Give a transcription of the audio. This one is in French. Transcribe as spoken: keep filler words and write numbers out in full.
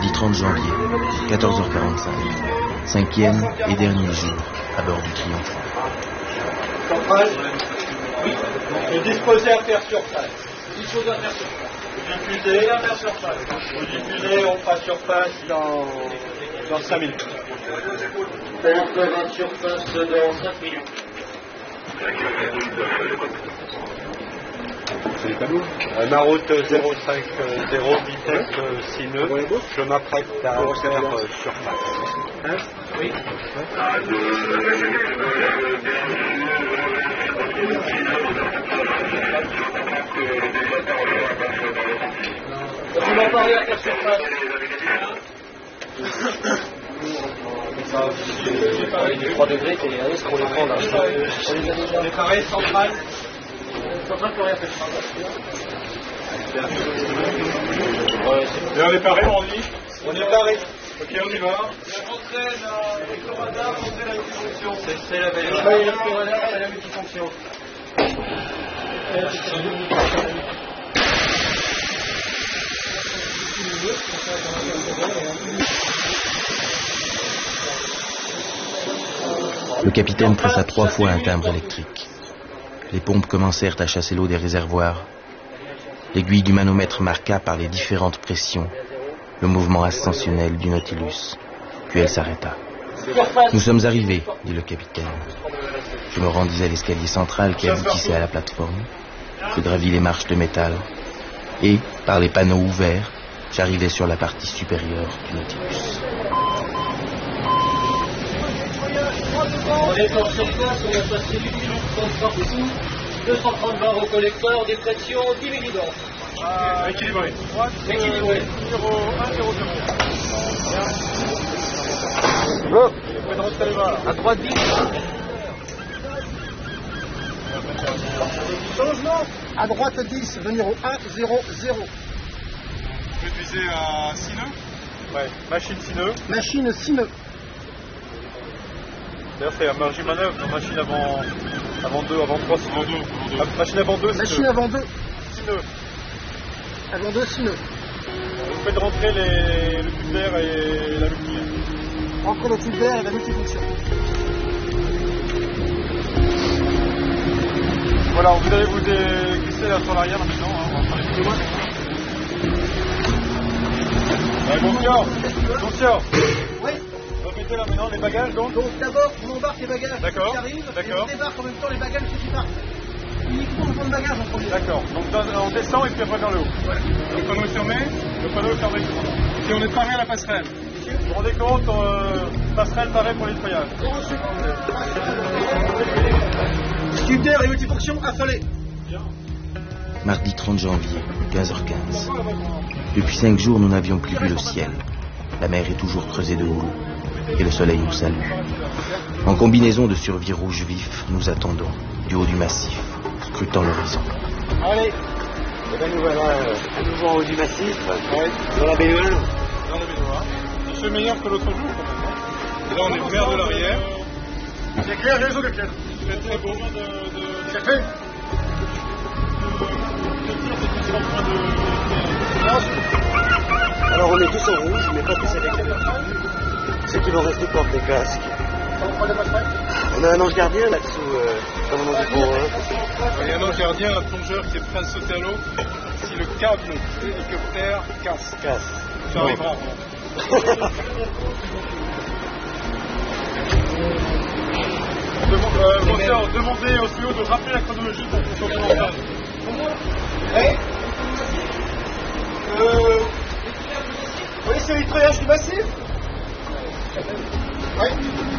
Mardi trente janvier, quatorze heures quarante-cinq. Cinquième et dernier jour à bord du Triomphant. Centrale. Oui. Donc, le disposer à faire surface. Disposer à faire surface. Vous diffusez à faire surface. Vous diffusez, on fera surface dans, dans cinq minutes. On fera surface dans cinq minutes. C'est les tableaux. Euh, ma route zéro cinq zéro, vitesse euh, six nœuds. Je m'apprête à faire euh, surface. Hein? Oui. On va parler à faire surface. Les trois degrés, c'est les risques qu'on les prend là. On est pareil, centrale. Centrale peut rien faire. Et on est paré, on dit. On est paré. Ok, on y va. Rentrez la radar, rentrez la multifonction. C'est la belle. Le radar et la multifonction. Le capitaine pressa trois fois un timbre électrique. Les pompes commencèrent à chasser l'eau des réservoirs. L'aiguille du manomètre marqua par les différentes pressions le mouvement ascensionnel du Nautilus. Puis elle s'arrêta. « Nous sommes arrivés, dit le capitaine. Je me rendis à l'escalier central qui aboutissait à la plateforme. Je gravis les marches de métal. Et, par les panneaux ouverts, j'arrivais sur la partie supérieure du Nautilus. On est en surface, on a passé huit minutes trente partout, deux cent trente bars au collecteur, des pressions dix millibars. Ah, équilibré. Équilibré. zéro un zéro zéro. Go. Vous pouvez rentrer les bas. À droite dix. Changement. À droite dix, venir au un zéro zéro. Vous pouvez viser à six nœuds. Ouais, machine six nœuds. Machine six nœuds. D'ailleurs, c'est la marge manœuvre, non, machine avant, avant deux, avant trois, avant deux. Ah, machine avant deux, machine avant deux. six nœuds. Avant deux, six nœuds. Vous faites rentrer les, le tube d'air et la multi. Rentrer le tube d'air et la multifonction. Voilà, vous allez vous glisser là sur l'arrière maintenant, hein, on va prendre les coups. Ouais, attention, attention. Oui. Mettez là maintenant les bagages donc. Donc d'abord on embarque les bagages qui arrivent et d'accord. on débarque en même temps les bagages qui partent. Uniquement le de bagages en premier. D'accord, donc dans, on descend et puis après vers le haut. Voilà. Le panneau est fermé, le panneau est fermé. Et on est paré à la passerelle. Vous vous rendez compte, euh, passerelle parée pour le nettoyage. Tube d'air et multifonction affalés. Mardi trente janvier, quinze heures quinze. Depuis cinq jours, nous n'avions plus vu le ciel. La mer est toujours creusée de houle. Et le soleil nous salue. En combinaison de survie rouge vif, nous attendons, du haut du massif, scrutant l'horizon. Allez, et bien nous voilà euh, à nouveau en haut du massif, ouais. Dans la baignoire. Dans la baignoire. C'est meilleur que l'autre jour quand même. Hein. Et là on est mer de l'arrière. C'est clair, les eaux de clair. C'est très beau. De, de... C'est fait. Alors on est tous en rouge, mais pas tous avec la ceux qui vont rester portent des casques. On a un ange gardien là-dessous, euh, comme on dit pour eux. Il y a un ange gardien, un plongeur qui est prêt à sauter à l'eau si le câble de l'hélicoptère casse. Casse. Ça arrivera. Demande, euh, Monteur, demandez au tuyau de rappeler la chronologie pour qu'on soit en montage. Oui. Euh... Oui, c'est le nettoyage du massif. Oui.